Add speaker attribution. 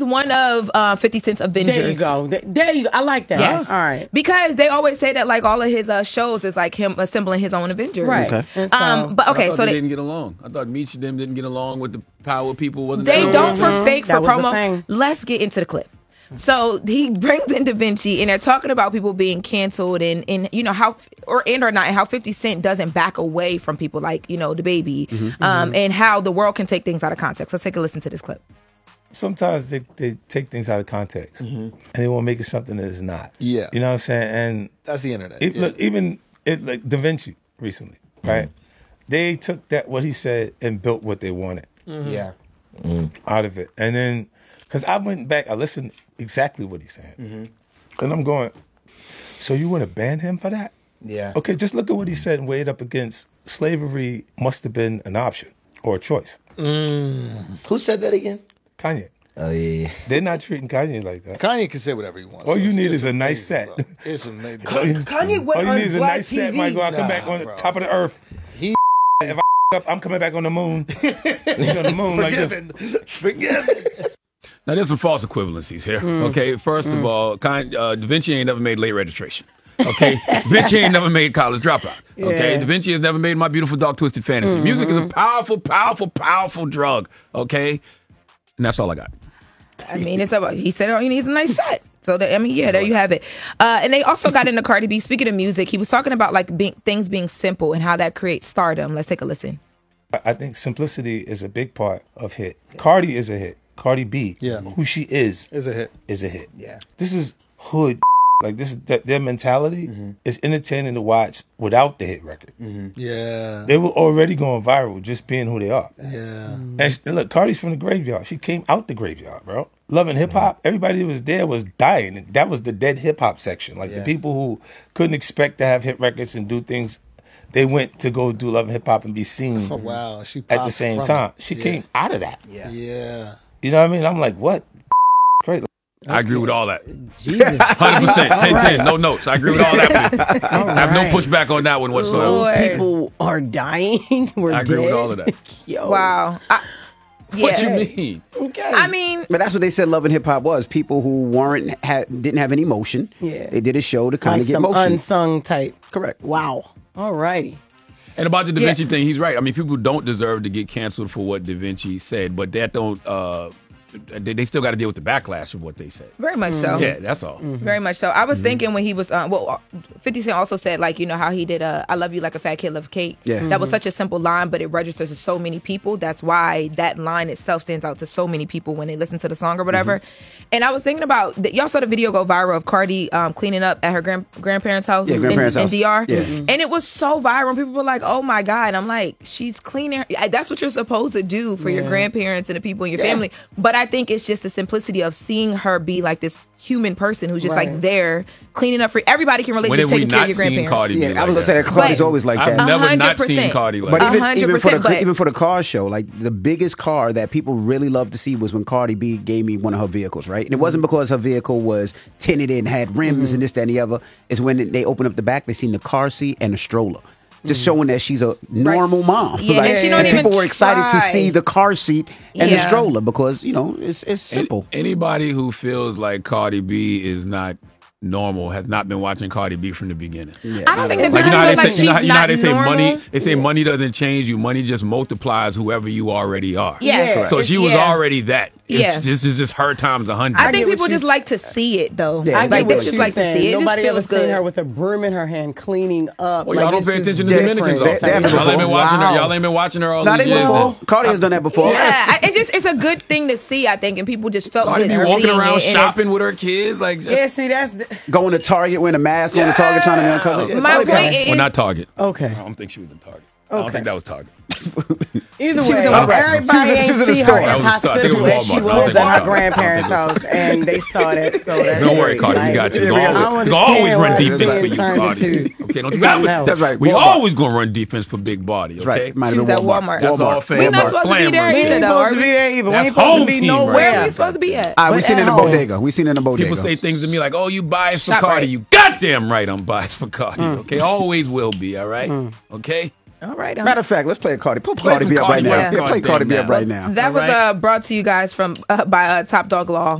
Speaker 1: one of 50 Cent's Avengers.
Speaker 2: There you go. There you go. I like that.
Speaker 1: Yes.
Speaker 2: All right.
Speaker 1: Because they always say that like all of his shows is like him assembling his own Avengers.
Speaker 2: Right.
Speaker 1: Okay.
Speaker 2: So,
Speaker 1: but okay,
Speaker 3: so
Speaker 1: they
Speaker 3: didn't get along. I thought Meech and them didn't get along with the power people. Wasn't
Speaker 1: they
Speaker 3: that
Speaker 1: don't for fake for
Speaker 2: That was the
Speaker 1: promo.
Speaker 2: thing.
Speaker 1: Let's get into the clip. So he brings in Da Vinci, and they're talking about people being canceled, and you know how or not, and how 50 Cent doesn't back away from people like the baby, and how the world can take things out of context. Let's take a listen to this clip.
Speaker 4: Sometimes they take things out of context, and they want to make it something that it's not.
Speaker 5: Yeah.
Speaker 4: You know what I'm saying? And
Speaker 5: That's the internet.
Speaker 4: Look, even like Da Vinci recently, right? They took what he said and built what they wanted
Speaker 5: Yeah.
Speaker 4: out of it. And then, because I went back, I listened exactly what he's saying. And I'm going, so you want to ban him for that?
Speaker 5: Yeah.
Speaker 4: Okay, just look at what he said and weigh it up against slavery must have been an option or a choice.
Speaker 6: Who said that again?
Speaker 4: Kanye.
Speaker 6: Oh, yeah.
Speaker 4: They're not treating Kanye like that.
Speaker 5: Kanye can say whatever he wants.
Speaker 4: All you need
Speaker 5: It's
Speaker 4: is a nice
Speaker 5: amazing,
Speaker 4: set.
Speaker 5: bro. It's amazing.
Speaker 6: Kanye went
Speaker 4: All you
Speaker 6: on
Speaker 4: need is a
Speaker 6: Black
Speaker 4: nice set,
Speaker 6: TV.
Speaker 4: Michael. I'll come back on the
Speaker 5: bro.
Speaker 4: top of the earth.
Speaker 5: He
Speaker 4: If I up, I'm coming back on the moon. He's on the moon like this.
Speaker 5: Forgiven.
Speaker 3: Now, there's some false equivalencies here. Okay, first of all, Da Vinci ain't never made late registration. Okay, Da Vinci ain't never made College Dropout. Okay,
Speaker 2: Yeah.
Speaker 3: Da Vinci has never made My Beautiful Dark Twisted Fantasy. Music is a powerful, powerful, powerful drug. Okay, and that's all I got.
Speaker 1: I mean, he said all he needs is a nice set. So there you have it. And they also got into Cardi B. Speaking of music, he was talking about like things being simple and how that creates stardom. Let's take a listen.
Speaker 4: I think simplicity is a big part of hit. Cardi is a hit. Cardi B, who she is
Speaker 5: Is a hit.
Speaker 4: is a hit.
Speaker 5: Yeah.
Speaker 4: This is hood. Like this is their mentality is entertaining to watch without the hit record.
Speaker 5: Yeah.
Speaker 4: They were already going viral just being who they are.
Speaker 5: Yeah.
Speaker 4: And look, Cardi's from the graveyard. She came out the graveyard, bro. Loving hip hop. Everybody who was there was dying. That was the dead hip hop section. Like the people who couldn't expect to have hit records and do things, they went to go do Love and Hip Hop and be seen
Speaker 5: Oh, wow. She
Speaker 4: at the
Speaker 5: popped
Speaker 4: same
Speaker 5: from
Speaker 4: time.
Speaker 5: it.
Speaker 4: She
Speaker 5: Yeah.
Speaker 4: came out of that.
Speaker 5: Yeah.
Speaker 4: You know what I mean? I'm like, what? Great.
Speaker 3: I agree with all that.
Speaker 2: Jesus.
Speaker 3: 100%. 10-10. No notes. I agree with all that. Please. I have no pushback on that one whatsoever.
Speaker 1: Lord.
Speaker 2: Those people are dying. We're
Speaker 3: I agree
Speaker 2: dead.
Speaker 3: with all of that.
Speaker 2: Yo.
Speaker 1: Wow.
Speaker 3: What you mean?
Speaker 2: Okay.
Speaker 1: I mean,
Speaker 6: But that's what they said Love and Hip Hop was. People who didn't have any motion.
Speaker 2: Yeah.
Speaker 6: They did a show to kind
Speaker 2: like
Speaker 6: of get
Speaker 2: some
Speaker 6: motion.
Speaker 2: unsung type.
Speaker 6: Correct.
Speaker 2: Wow. All righty.
Speaker 3: And about the Da Vinci thing, he's right. I mean, people don't deserve to get canceled for what Da Vinci said, but that don't. They still got to deal with the backlash of what they said.
Speaker 1: very much so.
Speaker 3: Yeah, that's all.
Speaker 1: Very much so. I was thinking when he was, 50 Cent also said, like, how he did I love you like a fat kid love cake.
Speaker 6: Yeah.
Speaker 1: That was such a simple line, but it registers to so many people. That's why that line itself stands out to so many people when they listen to the song or whatever. And I was thinking about, y'all saw the video go viral of Cardi cleaning up at her grandparents' house,
Speaker 6: grandparents'
Speaker 1: in
Speaker 6: house.
Speaker 1: DR.
Speaker 6: Yeah.
Speaker 1: And it was so viral. People were like, oh my God. I'm like, she's cleaning. That's what you're supposed to do for your grandparents and the people in your family. But I think it's just the simplicity of seeing her be like this human person who's just like there cleaning up for everybody can relate
Speaker 3: When
Speaker 1: to
Speaker 3: have we
Speaker 1: taking care of
Speaker 3: not
Speaker 1: your
Speaker 3: seen
Speaker 1: grandparents.
Speaker 3: Cardi B
Speaker 6: Yeah,
Speaker 3: like
Speaker 6: I was gonna say
Speaker 3: that?
Speaker 6: that Cardi's
Speaker 1: But
Speaker 6: always like
Speaker 3: I've
Speaker 6: that.
Speaker 3: never not
Speaker 1: 100%.
Speaker 3: seen Cardi like
Speaker 6: But
Speaker 3: that.
Speaker 6: even for
Speaker 1: 100%, but-
Speaker 6: even for the car show, like the biggest car that people really loved to see was when Cardi B gave me one of her vehicles, right? And it wasn't because her vehicle was tinted and had rims and this, that, and the other. It's when they opened up the back, they seen the car seat and the stroller. Just showing that she's a normal mom.
Speaker 1: Yeah, and she don't
Speaker 6: and
Speaker 1: even
Speaker 6: people were excited to
Speaker 1: try.
Speaker 6: see the car seat and the
Speaker 1: Yeah.
Speaker 6: stroller because, it's simple.
Speaker 3: Anybody who feels like Cardi B is not normal has not been watching Cardi B from the beginning.
Speaker 1: I don't think that
Speaker 3: Like
Speaker 1: people
Speaker 3: how
Speaker 1: feel
Speaker 3: they
Speaker 1: like
Speaker 3: say,
Speaker 1: she's
Speaker 3: you know how
Speaker 1: not
Speaker 3: they say
Speaker 1: normal.
Speaker 3: money. They say money doesn't change you. Money just multiplies whoever you already are.
Speaker 1: Yes.
Speaker 3: So she was
Speaker 1: Yeah.
Speaker 3: already that.
Speaker 1: Yeah.
Speaker 3: This is just her times 100.
Speaker 1: I think
Speaker 2: get what
Speaker 1: people
Speaker 2: you-
Speaker 1: just like to see it though.
Speaker 6: Yeah, I
Speaker 2: get
Speaker 1: like they
Speaker 2: what
Speaker 1: just
Speaker 2: she's
Speaker 1: like to
Speaker 2: saying.
Speaker 1: see it. It
Speaker 2: Nobody
Speaker 1: just
Speaker 2: ever
Speaker 1: feels
Speaker 2: seen
Speaker 1: good.
Speaker 2: her with a broom in her hand cleaning up.
Speaker 3: Well, y'all don't pay
Speaker 2: it's
Speaker 3: attention to
Speaker 2: just
Speaker 3: Dominicans
Speaker 2: different.
Speaker 3: all the time.
Speaker 6: They
Speaker 3: Y'all ain't been watching her.
Speaker 6: Wow.
Speaker 3: Y'all ain't been watching her all
Speaker 6: Not
Speaker 3: these
Speaker 6: even
Speaker 3: years.
Speaker 6: before. Cardi has done that before.
Speaker 1: Yeah, it's a good thing to see, I think, and people just felt
Speaker 3: Cardi
Speaker 1: good
Speaker 3: be walking
Speaker 1: seeing
Speaker 3: around
Speaker 1: it, and
Speaker 3: shopping
Speaker 1: it's-
Speaker 3: with her kids. Like, just,
Speaker 2: Yeah, see, that's
Speaker 6: Going to Target wearing a mask, going to Target trying to be uncovered. Yeah,
Speaker 1: My
Speaker 6: Cardi
Speaker 1: point
Speaker 6: got-
Speaker 1: is,
Speaker 3: well, not Target.
Speaker 2: okay.
Speaker 3: I don't think she was in Target. I don't think that was Target.
Speaker 2: Either
Speaker 1: She
Speaker 2: way,
Speaker 1: was in Walmart.
Speaker 2: everybody ain't
Speaker 6: She was in the
Speaker 2: see
Speaker 6: store.
Speaker 2: her
Speaker 3: That
Speaker 2: as
Speaker 3: was a store. I think it
Speaker 2: hospitable
Speaker 3: was
Speaker 2: as she
Speaker 3: Walmart. I don't
Speaker 2: was
Speaker 3: think
Speaker 2: at
Speaker 3: it
Speaker 2: her
Speaker 3: was
Speaker 2: grandparents' house, and they saw that. So that's
Speaker 3: Don't worry,
Speaker 2: great.
Speaker 3: Cardi. We
Speaker 2: Like,
Speaker 3: got you.
Speaker 6: Yeah,
Speaker 3: We're
Speaker 6: we got-
Speaker 3: always,
Speaker 2: I
Speaker 3: we're always
Speaker 2: understand
Speaker 3: run
Speaker 2: why
Speaker 3: defense
Speaker 2: it's
Speaker 3: for you,
Speaker 2: being
Speaker 3: Cardi.
Speaker 2: turned into
Speaker 3: Okay, don't you
Speaker 2: something
Speaker 3: ever.
Speaker 2: else.
Speaker 6: That's right.
Speaker 3: We
Speaker 6: Walmart.
Speaker 3: always gonna run defense for big body.
Speaker 6: That's
Speaker 3: Okay,
Speaker 6: right. Might have
Speaker 1: She was
Speaker 6: been
Speaker 1: at Walmart.
Speaker 3: That's all
Speaker 6: Walmart.
Speaker 3: fam.
Speaker 1: We're not
Speaker 3: Walmart.
Speaker 1: supposed to be
Speaker 3: Glam
Speaker 1: there
Speaker 3: right
Speaker 2: We
Speaker 1: either,
Speaker 2: ain't
Speaker 1: though.
Speaker 2: supposed to be there either. We
Speaker 3: That's
Speaker 2: ain't supposed to
Speaker 3: home
Speaker 2: be
Speaker 3: team
Speaker 2: nowhere.
Speaker 3: right
Speaker 1: Where
Speaker 3: there.
Speaker 1: are we supposed to be at?
Speaker 6: All right, we
Speaker 2: We're
Speaker 6: seen it in the
Speaker 2: at home.
Speaker 6: bodega. We seen it in the bodega.
Speaker 3: People say things to me like, "Oh, you biased for
Speaker 1: Shop
Speaker 3: Cardi."
Speaker 1: right.
Speaker 3: You goddamn right, I'm biased for Cardi. Okay, always will be. All right. Okay.
Speaker 1: All right.
Speaker 6: Matter of fact, let's play a Cardi. Put
Speaker 3: Play
Speaker 6: Cardi
Speaker 3: some
Speaker 6: B up right
Speaker 3: Cardi
Speaker 6: now.
Speaker 3: B.
Speaker 6: Yeah, play
Speaker 3: Goddamn
Speaker 6: Cardi B up
Speaker 3: now.
Speaker 6: right now.
Speaker 1: That was
Speaker 3: All right.
Speaker 1: brought to you guys by Top Dog Law.